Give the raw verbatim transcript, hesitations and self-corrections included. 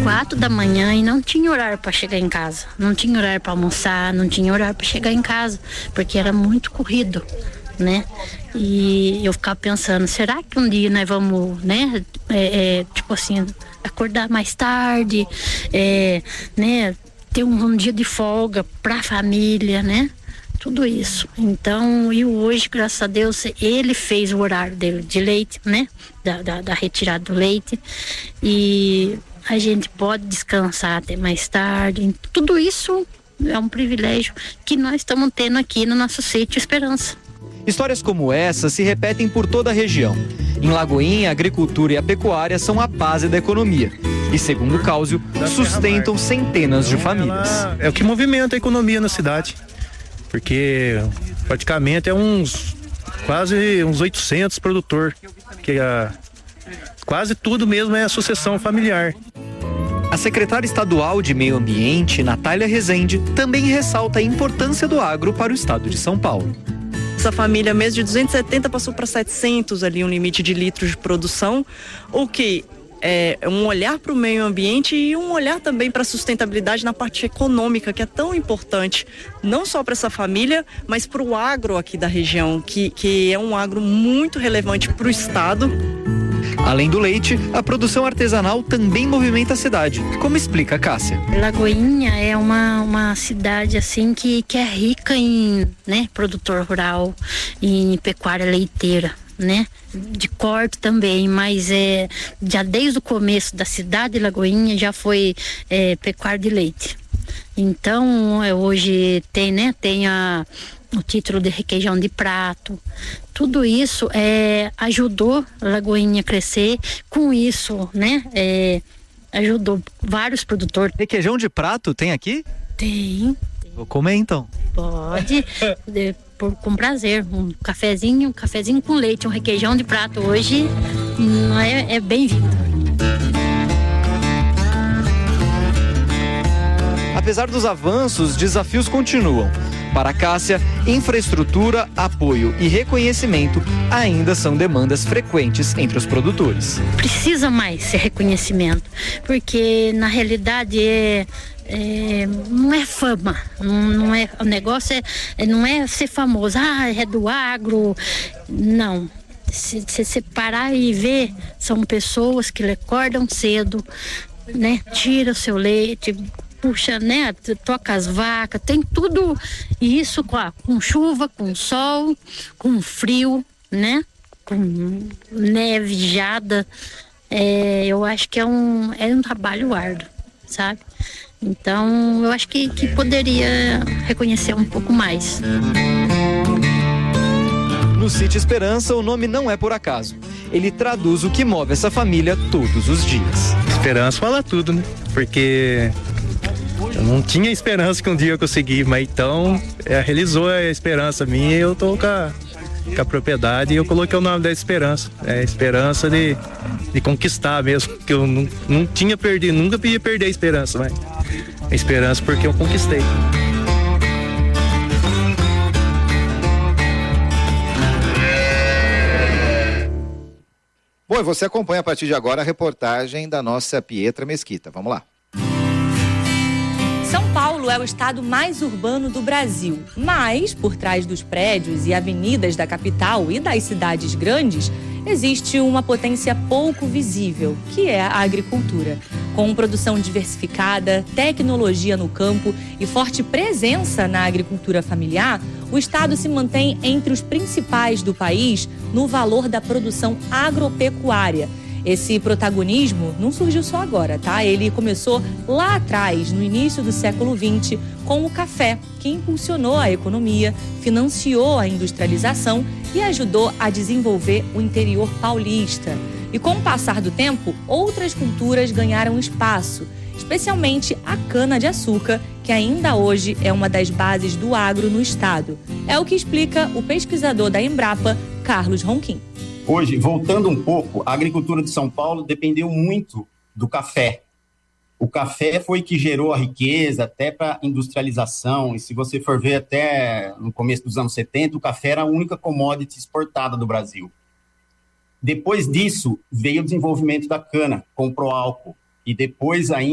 quatro da manhã e não tinha horário para chegar em casa. Não tinha horário para almoçar, não tinha horário para chegar em casa, porque era muito corrido, né? E eu ficava pensando, será que um dia nós vamos, né? É, é, tipo assim, acordar mais tarde, é, né? Ter um, um dia de folga para a família, né? Tudo isso. Então, e hoje, graças a Deus, ele fez o horário dele de leite, né? Da, da, da retirada do leite. E a gente pode descansar até mais tarde. Tudo isso é um privilégio que nós estamos tendo aqui no nosso sítio Esperança. Histórias como essa se repetem por toda a região. Em Lagoinha, a agricultura e a pecuária são a base da economia. E, segundo o Cáusio, sustentam centenas de famílias. É o que movimenta a economia na cidade. Porque praticamente é uns quase uns oitocentos produtores, que a, quase tudo mesmo é a sucessão familiar. A secretária estadual de Meio Ambiente, Natália Rezende, também ressalta a importância do agro para o estado de São Paulo. Essa família mesmo de duzentos e setenta passou para setecentos ali, um limite de litros de produção, o que é um olhar para o meio ambiente e um olhar também para a sustentabilidade na parte econômica, que é tão importante, não só para essa família, mas para o agro aqui da região, que, que é um agro muito relevante para o estado. Além do leite, a produção artesanal também movimenta a cidade, como explica a Cássia. Lagoinha é uma, uma cidade assim que, que é rica em, né, produtor rural, em pecuária leiteira, né? De corte também, mas é, já desde o começo da cidade de Lagoinha já foi é, pecuária de leite. Então é, hoje tem, né, tem a, o título de requeijão de prato. Tudo isso é, ajudou a Lagoinha a crescer. Com isso, né, é, ajudou vários produtores. Requeijão de prato tem aqui? Tem. Vou comer então. Pode, de, por, com prazer. Um cafezinho, um cafezinho com leite, um requeijão de prato hoje hum, é, é bem-vindo. Apesar dos avanços, desafios continuam. Para a Cássia, infraestrutura, apoio e reconhecimento ainda são demandas frequentes entre os produtores. Precisa mais ser reconhecimento, porque na realidade é, é, não é fama, não, não é, o negócio é, é, não é ser famoso, ah, é do agro, não. Se você separar e ver, são pessoas que acordam cedo, né, tira o seu leite, puxa, né, toca as vacas, tem tudo isso com, a, com chuva, com sol, com frio, né, com neve, geada. É, eu acho que é um, é um trabalho árduo, sabe? Então, eu acho que, que poderia reconhecer um pouco mais. No Sítio Esperança, o nome não é por acaso. Ele traduz o que move essa família todos os dias. Esperança fala tudo, né? Porque eu não tinha esperança que um dia eu conseguir, mas então é, realizou a esperança minha e eu tô com a, com a propriedade e eu coloquei o nome da esperança. É a esperança de, de conquistar mesmo, que eu não, não tinha perdido, nunca ia perder a esperança, mas a esperança porque eu conquistei. Bom, e você acompanha a partir de agora a reportagem da nossa Pietra Mesquita. Vamos lá. São Paulo é o estado mais urbano do Brasil, mas por trás dos prédios e avenidas da capital e das cidades grandes, existe uma potência pouco visível, que é a agricultura. Com produção diversificada, tecnologia no campo e forte presença na agricultura familiar, o estado se mantém entre os principais do país no valor da produção agropecuária. Esse protagonismo não surgiu só agora, tá? Ele começou lá atrás, no início do século vinte, com o café, que impulsionou a economia, financiou a industrialização e ajudou a desenvolver o interior paulista. E com o passar do tempo, outras culturas ganharam espaço, especialmente a cana-de-açúcar, que ainda hoje é uma das bases do agro no estado. É o que explica o pesquisador da Embrapa, Carlos Ronquim. Hoje, voltando um pouco, a agricultura de São Paulo dependeu muito do café. O café foi que gerou a riqueza até para a industrialização, e se você for ver até no começo dos anos setenta, o café era a única commodity exportada do Brasil. Depois disso, veio o desenvolvimento da cana, com o Proálcool, e depois ainda